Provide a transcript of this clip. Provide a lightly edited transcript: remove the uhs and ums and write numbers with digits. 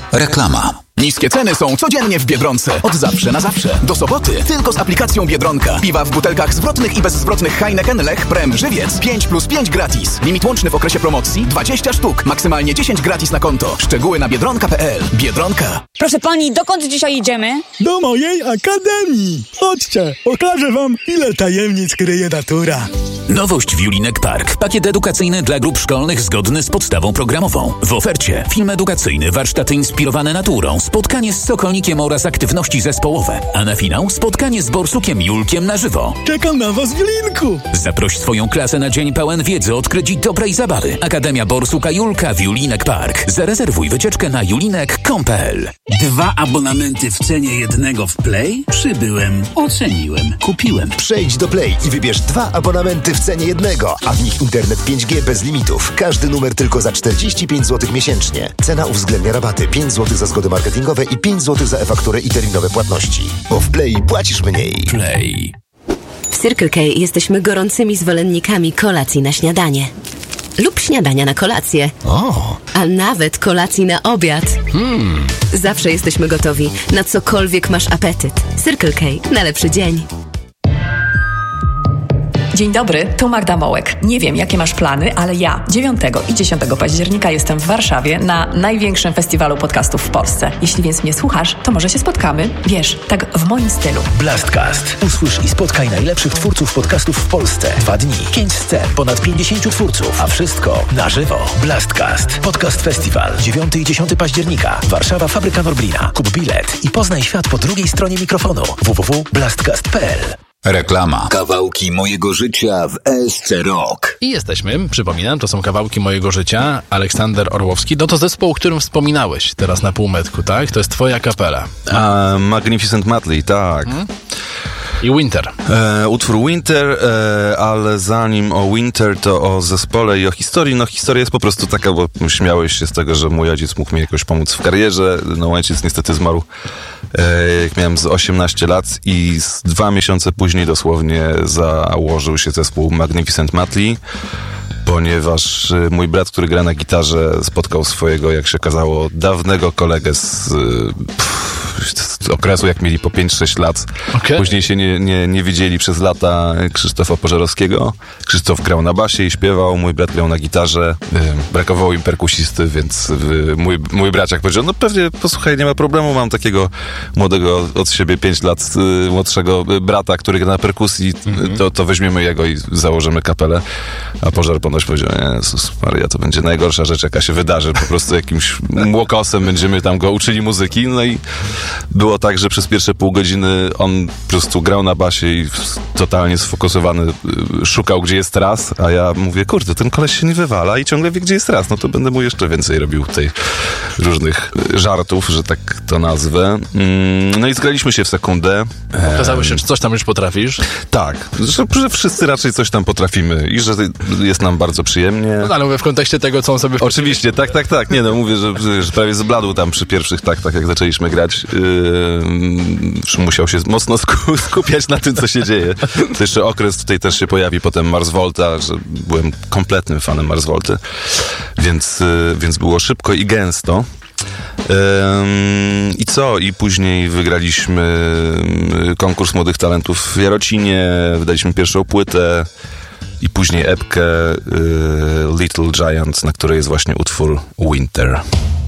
Reklama. Niskie ceny są codziennie w Biedronce. Od zawsze na zawsze. Do soboty tylko z aplikacją Biedronka. Piwa w butelkach zwrotnych i bezzwrotnych Heineken, Lech, Prem, Żywiec 5+5 gratis. Limit łączny w okresie promocji 20 sztuk. Maksymalnie 10 gratis na konto. Szczegóły na biedronka.pl. Biedronka. Proszę pani, dokąd dzisiaj idziemy? Do mojej akademii. Chodźcie, pokażę wam, ile tajemnic kryje natura. Nowość w Julinek Park. Pakiet edukacyjny dla grup szkolnych zgodny z podstawą programową. W ofercie film edukacyjny, warsztaty inspirowane naturą, spotkanie z Sokolnikiem oraz aktywności zespołowe. A na finał spotkanie z Borsukiem Julkiem na żywo. Czekam na was w Julinku. Zaproś swoją klasę na dzień pełen wiedzy, odkryć i dobrej zabawy. Akademia Borsuka Julka w Julinek Park. Zarezerwuj wycieczkę na julinek.com.pl. 2 abonamenty w cenie jednego w Play? Przybyłem, oceniłem, kupiłem. Przejdź do Play i wybierz 2 abonamenty w cenie jednego, a w nich internet 5G bez limitów. Każdy numer tylko za 45 zł miesięcznie. Cena uwzględnia rabaty 5 zł za zgody marketingowe i 5 zł za e-fakturę i terminowe płatności. Bo w Play płacisz mniej. Play. W Circle K jesteśmy gorącymi zwolennikami kolacji na śniadanie. Lub śniadania na kolację. A nawet kolacji na obiad. Zawsze jesteśmy gotowi na cokolwiek masz apetyt. Circle K na lepszy dzień. Dzień dobry, tu Magda Mołek. Nie wiem, jakie masz plany, ale ja 9 i 10 października jestem w Warszawie na największym festiwalu podcastów w Polsce. Jeśli więc mnie słuchasz, to może się spotkamy. Wiesz, tak w moim stylu. Blastcast. Usłysz i spotkaj najlepszych twórców podcastów w Polsce. 2 dni, 5 scen, ponad 50 twórców, a wszystko na żywo. Blastcast. Podcast Festiwal. 9 i 10 października. Warszawa, Fabryka Norblina. Kup bilet i poznaj świat po drugiej stronie mikrofonu. www.blastcast.pl. Reklama. Kawałki mojego życia w ESC Rock. I jesteśmy, przypominam, to są kawałki mojego życia. Aleksander Orłowski, no to zespół, o którym wspominałeś teraz na półmetku, tak? To jest twoja kapela. Magnificent Madly, tak. I Winter. Utwór Winter, ale zanim o Winter, to o zespole i o historii. No historia jest po prostu taka, bo śmiałeś się z tego, że mój ojciec mógł mi jakoś pomóc w karierze. No ojciec niestety zmarł, jak miałem z 18 lat i 2 miesiące później dosłownie założył się zespół Magnificent Madly, ponieważ mój brat, który gra na gitarze, spotkał swojego, jak się okazało, dawnego kolegę z okresu, jak mieli po 5-6 lat. Okay. Później się nie widzieli przez lata, Krzysztofa Pożarowskiego. Krzysztof grał na basie i śpiewał, mój brat grał na gitarze. Brakowało im perkusisty, więc mój braciak powiedział, no pewnie, posłuchaj, nie ma problemu, mam takiego młodego od siebie 5 lat młodszego brata, który gra na perkusji, to weźmiemy jego i założymy kapelę. A Pożar ponoć powiedział, Jezus Maria, to będzie najgorsza rzecz, jaka się wydarzy. Po prostu jakimś młokosem będziemy tam go uczyli muzyki. No i było tak, że przez pierwsze pół godziny on po prostu grał na basie i totalnie sfokusowany szukał, gdzie jest raz, a ja mówię, kurde, ten koleś się nie wywala i ciągle wie, gdzie jest raz. No to będę mu jeszcze więcej robił tutaj różnych żartów, że tak to nazwę. No i zgraliśmy się w sekundę. Okazało się, że coś tam już potrafisz? Tak, że wszyscy raczej coś tam potrafimy i że jest nam bardzo przyjemnie. No ale mówię w kontekście tego, co on sobie... Oczywiście, tak. Nie no, mówię, że prawie zbladł tam przy pierwszych taktach, jak zaczęliśmy grać. Musiał się mocno skupiać na tym, co się dzieje. To jeszcze okres tutaj też się pojawi potem Mars Volta, że byłem kompletnym fanem Mars Volty, więc było szybko i gęsto. I co? I później wygraliśmy konkurs młodych talentów w Jarocinie, wydaliśmy pierwszą płytę i później epkę Little Giant, na której jest właśnie utwór Winter.